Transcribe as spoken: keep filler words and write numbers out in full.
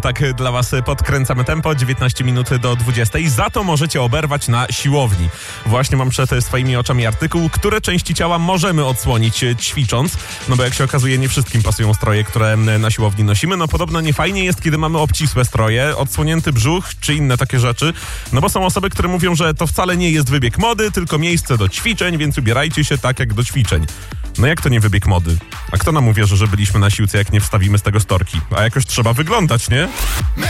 Tak dla was podkręcamy tempo, dziewiętnaście minut do dwudziestej. Za to możecie oberwać na siłowni. Właśnie mam przed swoimi oczami artykuł, które części ciała możemy odsłonić ćwicząc. No bo jak się okazuje, nie wszystkim pasują stroje, które na siłowni nosimy. No podobno niefajnie jest, kiedy mamy obcisłe stroje, odsłonięty brzuch czy inne takie rzeczy. No bo są osoby, które mówią, że to wcale nie jest wybieg mody, tylko miejsce do ćwiczeń, więc ubierajcie się tak jak do ćwiczeń. No jak to nie wybieg mody? A kto nam uwierzy, że byliśmy na siłce, jak nie wstawimy z tego storki? A jakoś trzeba wyglądać, nie?